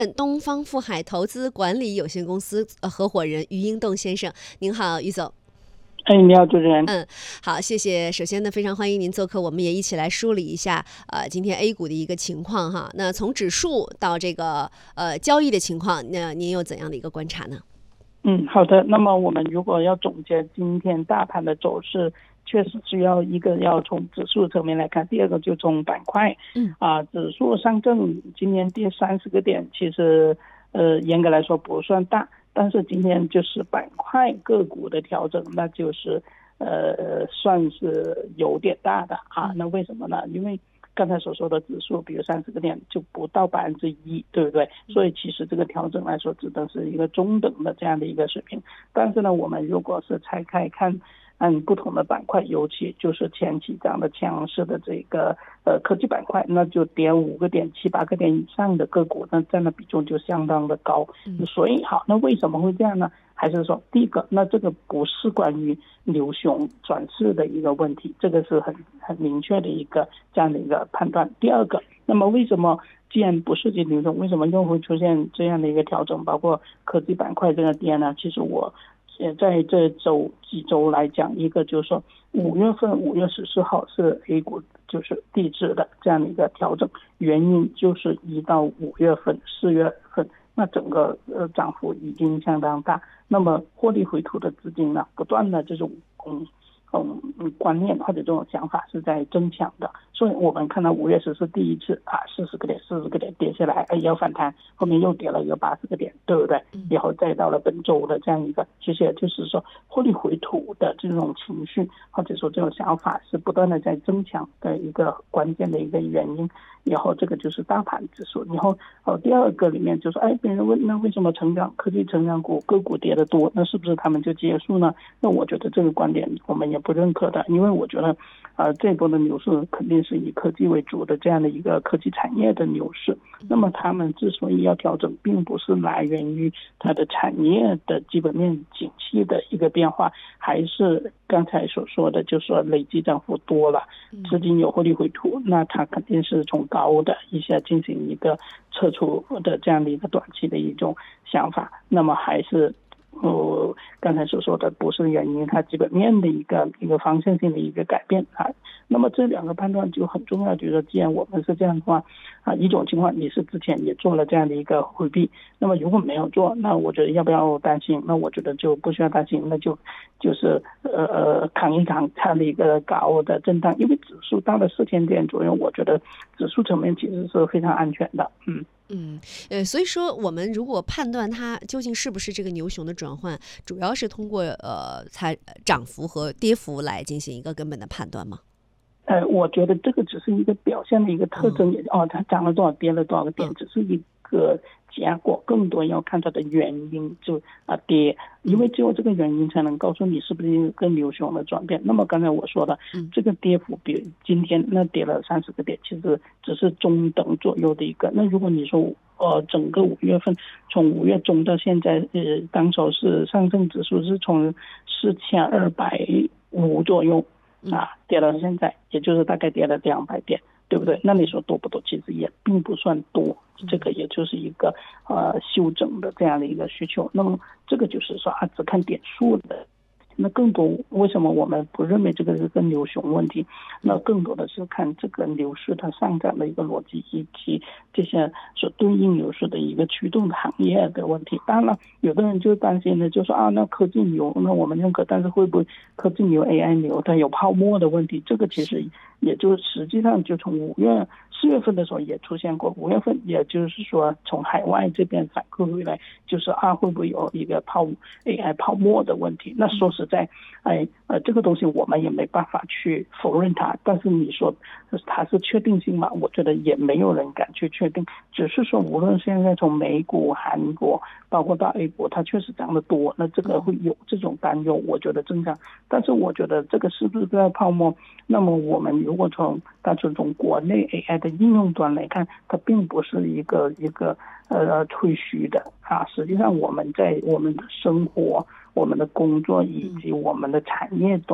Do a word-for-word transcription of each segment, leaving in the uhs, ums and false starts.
嗯，东方富海投资管理有限公司合伙人于英栋先生，您好，于总。 哎，你好，主持人。 嗯，好，谢谢。首先呢，非常欢迎您做客，我们也一起来梳理一下，呃，今天 A 股的一个情况哈。那从指数到这个呃交易的情况，那您有怎样的一个观察呢？ 嗯，好的。那么我们如果要总结今天大盘的走势，确实需要一个要从指数层面来看，第二个就从板块。 嗯啊，指数上证今年跌三十个点，其实呃严格来说不算大，但是今天就是板块个股的调整，那就是呃算是有点大的啊。那为什么呢？因为刚才所说的指数，比如三十个点就不到百分之一，对不对？所以其实这个调整来说，只能是一个中等的这样的一个水平。但是呢，我们如果是拆开看，按不同的板块，尤其就是前期这样的强势的这个呃科技板块，那就跌五个点、七八个点以上的个股，那占的比重就相当的高。嗯、所以好，那为什么会这样呢？还是说，第一个，那这个不是关于牛熊转势的一个问题，这个是很很明确的一个这样的一个判断。第二个，那么为什么既然不涉及牛熊，为什么又会出现这样的一个调整？包括科技板块这个跌呢？其实我在这周几周来讲，一个就是说五月份五月十四号是 A 股就是地质的这样的一个调整，原因就是一到五月份四月份那整个呃涨幅已经相当大，那么获利回吐的资金呢，不断的这种嗯嗯观念或者这种想法是在增强的，所以我们看到五月十四第一次啊四十个点四十个点跌下来，哎要反弹，后面又跌了一个八十个点，对不对？然后再到了本周的这样一个，其实也就是说获利回吐的这种情绪或者说这种想法是不断的在增强的一个关键的一个原因。然后这个就是大盘指数，然后哦第二个里面就说，哎，别人问那为什么成长科技成长股个股跌得多，那是不是他们就结束呢？那我觉得这个观点我们也不认可的，因为我觉得呃这一波的牛市肯定是以科技为主的这样的一个科技产业的牛市，那么他们之所以要调整，并不是来源于它的产业的基本面景气的一个变化，还是刚才所说的就是说累计涨幅多了，资金有获利回吐，那它肯定是从高的一下进行一个撤出的这样的一个短期的一种想法，那么还是呃，刚才所说的不是原因，它基本面的一个一个方向性的一个改变啊。那么这两个判断就很重要，就是说既然我们是这样的话啊，一种情况你是之前也做了这样的一个回避，那么如果没有做，那我觉得要不要担心？那我觉得就不需要担心，那就就是呃呃扛一扛它的一个高的震荡，因为指数到了四千点左右，我觉得指数层面其实是非常安全的，嗯。 嗯，呃，所以说我们如果判断它究竟是不是这个牛熊的转换，主要是通过呃它涨幅和跌幅来进行一个根本的判断吗？ 呃，我觉得这个只是一个表现的一个特征，嗯、哦，它涨了多少，跌了多少个点，嗯、只是一个结果，更多要看它的原因，就啊、呃、跌，因为只有这个原因才能告诉你是不是一个牛熊的转变。那么刚才我说的，嗯、这个跌幅比今天那跌了三十个点，其实只是中等左右的一个。那如果你说呃整个五月份，从五月中到现在，呃，当时是上证指数是从四千二百五左右。啊，跌到现在，也就是大概跌了两百点，对不对？那你说多不多？其实也并不算多，这个也就是一个呃修整的这样的一个需求。那么这个就是说啊，只看点数的。那更多为什么我们不认为这个是个牛熊问题？那更多的是看这个牛市它上涨的一个逻辑，以及这些所对应牛市的一个驱动的行业的问题。当然了，有的人就担心呢，就说啊，那科技牛，那我们认可，但是会不会科技牛、A I 牛，它有泡沫的问题？这个其实也就实际上就从五月、四月份的时候也出现过，五月份也就是说从海外这边反馈回来，就是啊，会不会有一个泡 A I 泡沫的问题？那说实在，哎呃，这个东西我们也没办法去否认它，但是你说它是确定性嘛？我觉得也没有人敢去确定，只是说无论现在从美股、韩国，包括到 A 股，它确实涨得多，那这个会有这种担忧，我觉得正常。但是我觉得这个是不是在泡沫？那么我们如果从单纯从国内 A I 的应用端来看，它并不是一个一个呃吹嘘的啊。实际上我们在我们的生活、我们的工作以及我们的产业端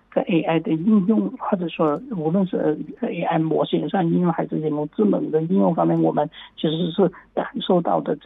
个 A I 的应用，或者说无论是 A I 模型上应用还是人工智能的应用方面，我们其实是感受到的